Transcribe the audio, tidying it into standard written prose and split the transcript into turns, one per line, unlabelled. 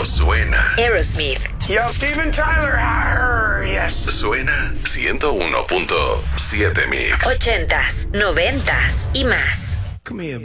suena.
Aerosmith.
Yo, Steven Tyler. Yes.
Suena 101.7 Mix.
80s, 90s y más.
Come here,